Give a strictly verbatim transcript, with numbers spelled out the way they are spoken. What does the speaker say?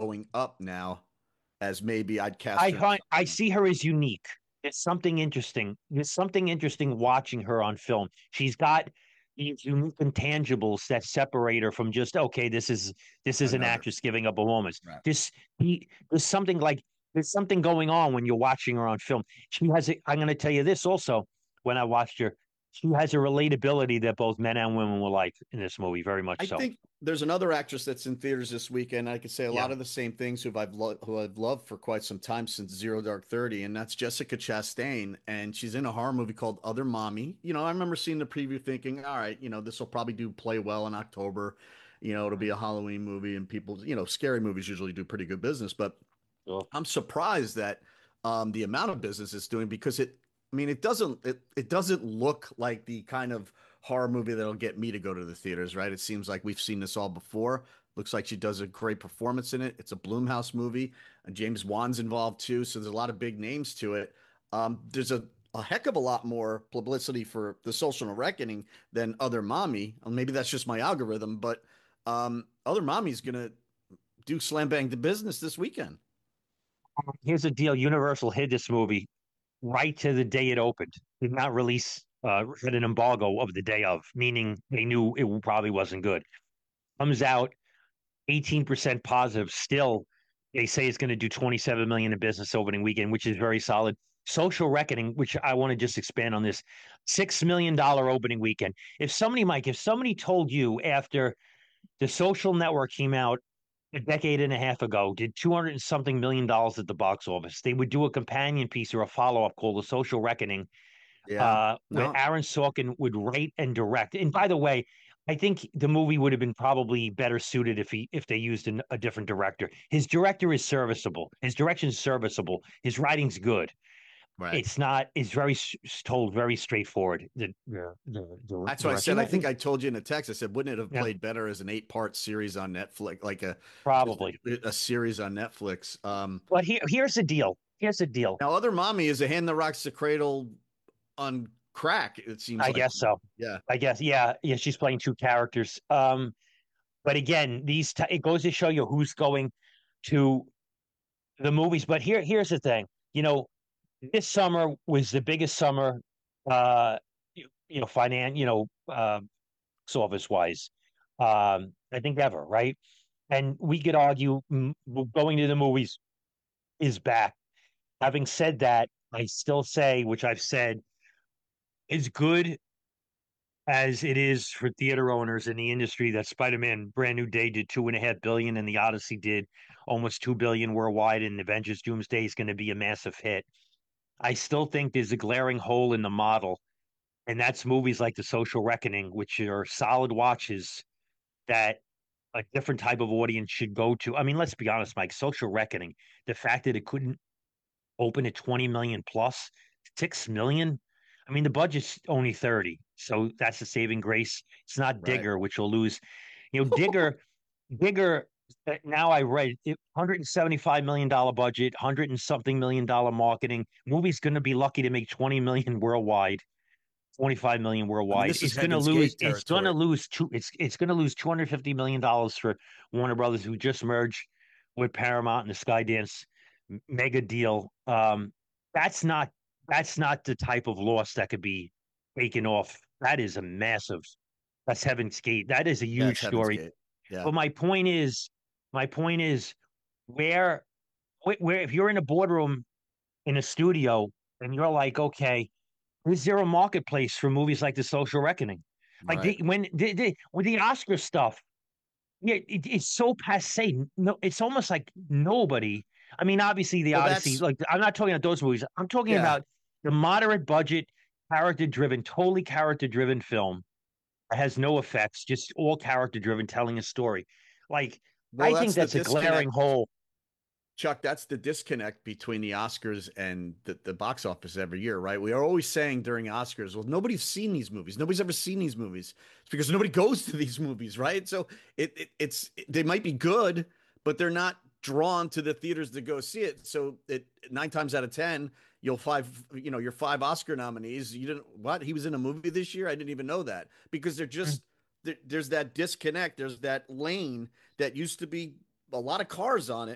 going up now as maybe I'd cast I her in find I something else. see her as unique. There's something interesting. There's something interesting watching her on film. She's got these unique intangibles that separate her from just okay. This is this is an Another. actress giving up a performance. Right. This he, there's something like there's something going on when you're watching her on film. She has. A, I'm going to tell you this also. When I watched her, she has a relatability that both men and women will like in this movie. Very much I so. think there's another actress that's in theaters this weekend. I could say a lot Yeah. of the same things who I've lo who I've loved for quite some time since Zero Dark Thirty, and that's Jessica Chastain, and she's in a horror movie called Other Mommy. You know, I remember seeing the preview, thinking, all right, you know, this will probably do play well in October. You know, it'll be a Halloween movie, and people, you know, scary movies usually do pretty good business, but Sure. I'm surprised that um, the amount of business it's doing because it, I mean, it doesn't it it doesn't look like the kind of horror movie that'll get me to go to the theaters, right? It seems like we've seen this all before. Looks like she does a great performance in it. It's a Blumhouse movie, and James Wan's involved too, so there's a lot of big names to it. Um, there's a a heck of a lot more publicity for The Social Reckoning than Other Mommy. Well, maybe that's just my algorithm, but um, Other Mommy's gonna do slam bang the business this weekend. Here's the deal: Universal hid this movie right to the day it opened. Did not release, uh, had an embargo of the day of, meaning they knew it probably wasn't good. Comes out eighteen percent positive. Still, they say it's going to do twenty-seven million in business opening weekend, which is very solid. Social Reckoning, which I want to just expand on this, six million dollar opening weekend. If somebody, Mike, if somebody told you after the Social Network came out a decade and a half ago, did two hundred and something million dollars at the box office, they would do a companion piece or a follow up called The Social Reckoning, Yeah. uh, where No. Aaron Sorkin would write and direct. And by the way, I think the movie would have been probably better suited if he if they used an, a different director. His director is serviceable. His direction is serviceable. His writing's good. Right. It's not. It's very told very straightforward. The the the, the, That's the what I rest, you said. I know, think I told you in a text. I said, wouldn't it have yeah, played better as an eight-part series on Netflix, like a just probably. a, a series on Netflix? Um, But here here's the deal. Here's the deal. now, Other Mommy is a Hand that Rocks the Cradle on crack. It seems I like guess to me. so. Yeah. I guess yeah, yeah. She's playing two characters. Um, but again, these t- it goes to show you who's going to the movies. But here here's the thing. You know, this summer was the biggest summer, uh, you, you know, finance, you know, uh, office wise, um, I think ever, right? And we could argue mm, going to the movies is back. Having said that, I still say, which I've said, as good as it is for theater owners in the industry that Spider-Man Brand New Day did two and a half billion and the Odyssey did almost two billion worldwide and Avengers Doomsday is going to be a massive hit. I still think there's a glaring hole in the model, and that's movies like The Social Reckoning, which are solid watches that a different type of audience should go to. I mean, let's be honest, Mike, Social Reckoning, the fact that it couldn't open at twenty million plus, six million. I mean, the budget's only thirty. So that's the saving grace. It's not Right. Digger, which will lose. You know, Digger, Digger, uh, now I read it, one hundred seventy-five million dollars budget, one hundred and something million dollar marketing. Movie's going to be lucky to make twenty million worldwide, twenty-five million I mean, worldwide. this is It's going to Heaven's lose, Gate it's going to territory. lose two, it's, it's going to lose two hundred fifty million dollars for Warner Brothers, who just merged with Paramount and the Skydance mega deal. Um, that's not that's not the type of loss that could be taken off. That is a massive. That's Heaven's Gate. That is a Yeah, huge it's Heaven's story. Gate. Yeah. But my point is, my point is, where where if you're in a boardroom in a studio and you're like, okay, is there a marketplace for movies like The Social Reckoning? Like Right. the, when the, the with the Oscar stuff, yeah, it, it's so passe. No, it's almost like nobody. I mean, obviously the Well, Odyssey. that's Like, I'm not talking about those movies. I'm talking yeah. about the moderate budget, character driven, totally character driven film that has no effects, just all character driven, telling a story. Like, Well, I think that's the that's a glaring disconnect. hole. Chuck, that's the disconnect between the Oscars and the, the box office every year, right? We are always saying during Oscars, well, nobody's seen these movies. Nobody's ever seen these movies. It's because nobody goes to these movies, right? So it, it it's they might be good, but they're not drawn to the theaters to go see it. So it nine times out of ten, you'll five, you know, your five Oscar nominees. You didn't what? He was in a movie this year? I didn't even know that because they're just there, there's that disconnect. There's that lane that used to be a lot of cars on it